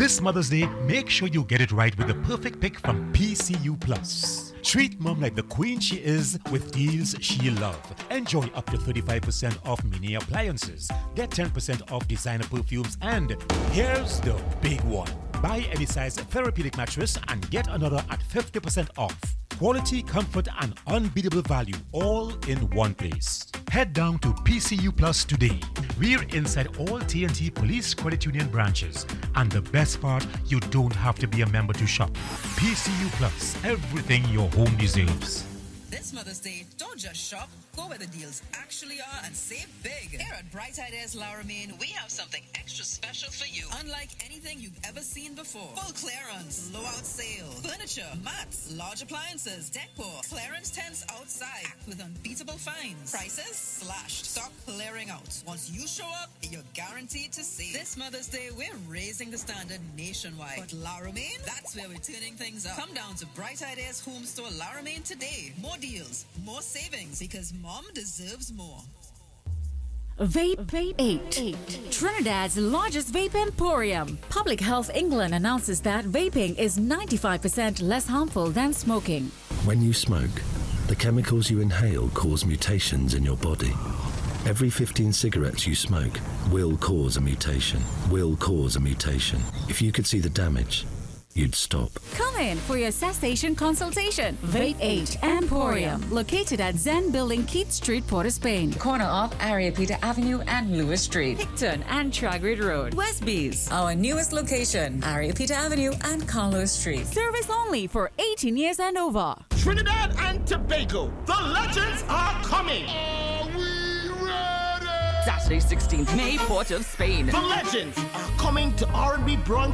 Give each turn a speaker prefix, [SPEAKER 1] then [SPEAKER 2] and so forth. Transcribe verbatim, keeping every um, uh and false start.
[SPEAKER 1] This Mother's Day, make sure you get it right with the perfect pick from P C U Plus. Treat mom like the queen she is with deals she loves. Enjoy up to thirty-five percent off mini appliances. Get ten percent off designer perfumes. And here's the big one. Buy any size therapeutic mattress and get another at fifty percent off. Quality, comfort, and unbeatable value all in one place. Head down to P C U Plus today. We're inside all T N T Police Credit Union branches. And the best part, you don't have to be a member to shop. P C U Plus, everything your home deserves.
[SPEAKER 2] This Mother's Day, don't just shop, go where the deals actually are and save big. Here at Bright Ideas La Romaine, we have something extra special for you. Unlike anything you've ever seen before. Full clearance, low out sale, furniture, mats, large appliances, decor, clearance tents outside with unbeatable finds. Prices slashed, stock clearing out. Once you show up, you're guaranteed to save. This Mother's Day, we're raising the standard nationwide. But La Romaine, that's where we're tuning things up. Come down to Bright Ideas Home Store La Romaine today. More deals, more savings, because mom deserves more.
[SPEAKER 3] Vape, Vape eight. eight. Trinidad's largest vape emporium. Public Health England announces that vaping is ninety-five percent less harmful than smoking.
[SPEAKER 4] When you smoke, the chemicals you inhale cause mutations in your body. Every fifteen cigarettes you smoke will cause a mutation, will cause a mutation. If you could see the damage, you'd stop.
[SPEAKER 3] Come in for your cessation consultation. Vape eight Emporium, located at Zen Building, Keith Street, Port of Spain.
[SPEAKER 5] Corner of Ariapita Avenue and Lewis Street.
[SPEAKER 3] Hickton and Tragrid Road. Westbees.
[SPEAKER 5] Our newest location, Ariapita Avenue and Carlos Street.
[SPEAKER 3] Service only for eighteen years and over.
[SPEAKER 6] Trinidad and Tobago, the legends are coming.
[SPEAKER 7] Are we ready?
[SPEAKER 8] Saturday, sixteenth May, Port of Spain.
[SPEAKER 6] The legends are coming to R and B brunch